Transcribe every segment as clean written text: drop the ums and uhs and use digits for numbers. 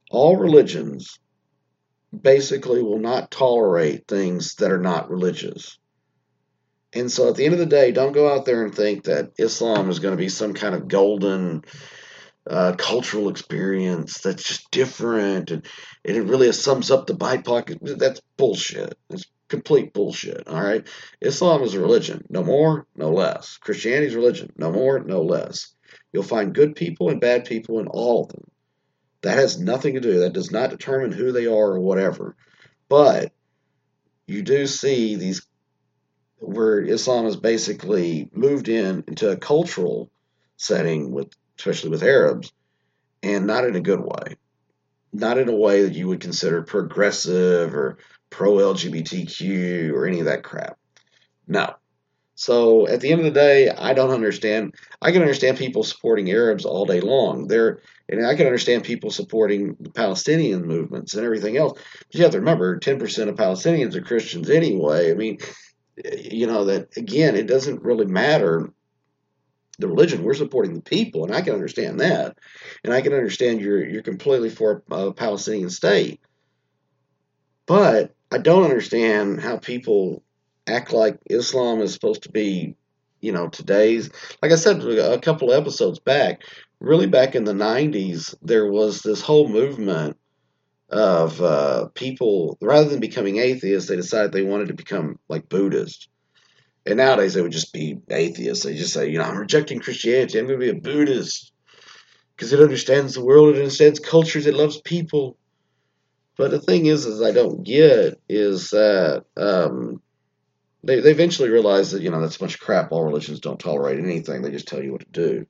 All religions basically will not tolerate things that are not religious. And so at the end of the day, don't go out there and think that Islam is going to be some kind of golden cultural experience that's just different and it really sums up the BIPOC. That's bullshit. It's complete bullshit. All right. Islam is a religion. No more, no less. Christianity is a religion. No more, no less. You'll find good people and bad people in all of them. That has nothing to do. That does not determine who they are or whatever. But you do see these where Islam has basically moved into a cultural setting with especially with Arabs and not in a good way. Not in a way that you would consider progressive or pro LGBTQ or any of that crap. No. So at the end of the day, I don't understand. I can understand people supporting Arabs all day long. And I can understand people supporting the Palestinian movements and everything else. But you have to remember, 10% of Palestinians are Christians anyway. I mean, that again, it doesn't really matter the religion. We're supporting the people, and I can understand that, and I can understand you're completely for a Palestinian state, but I don't understand how people act like Islam is supposed to be, today's. Like I said a couple of episodes back, really back in the '90s, there was this whole movement of people rather than becoming atheists, they decided they wanted to become like Buddhists. And nowadays they would just be atheists. They just say, I'm rejecting Christianity. I'm going to be a Buddhist because it understands the world, it understands cultures, it loves people. But the thing is I don't get is that they eventually realize that that's a bunch of crap. All religions don't tolerate anything; they just tell you what to do.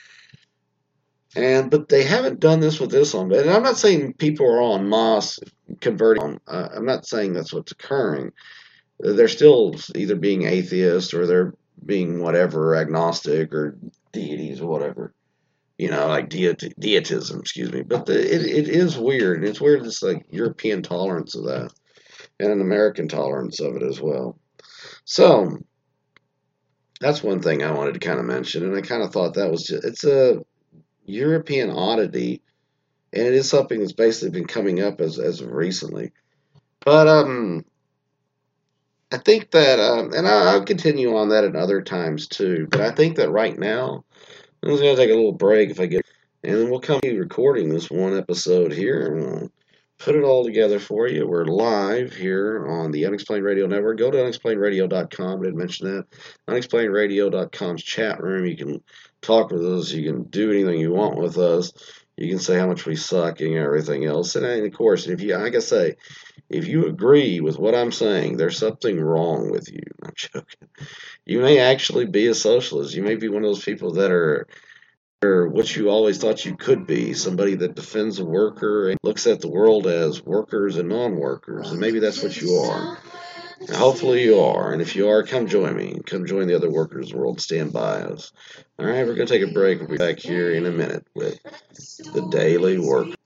But they haven't done this with Islam. And I'm not saying people are en masse converting. I'm not saying that's what's occurring. They're still either being atheist or they're being whatever, agnostic or deities or whatever. Like deitism, excuse me. But it is weird. And it's weird, it's like European tolerance of that and an American tolerance of it as well. So that's one thing I wanted to kind of mention. And I kind of thought that was it's a European oddity. And it is something that's basically been coming up as of recently. But I think that, and I'll continue on that at other times too. But I think that right now, I'm just gonna take a little break if I get, and then we'll come be recording this one episode here, and we'll put it all together for you. We're live here on the Unexplained Radio Network. Go to unexplainedradio.com. I didn't mention that. Unexplainedradio.com's chat room. You can talk with us. You can do anything you want with us. You can say how much we suck and everything else. And of course, if you, like I say, if you agree with what I'm saying, there's something wrong with you. I'm joking. You may actually be a socialist. You may be one of those people that are what you always thought you could be, somebody that defends the worker and looks at the world as workers and non-workers. And maybe that's what you are. And hopefully you are. And if you are, come join me. Come join the other workers in the world. Stand by us. All right, we're going to take a break. We'll be back here in a minute with the Daily Work.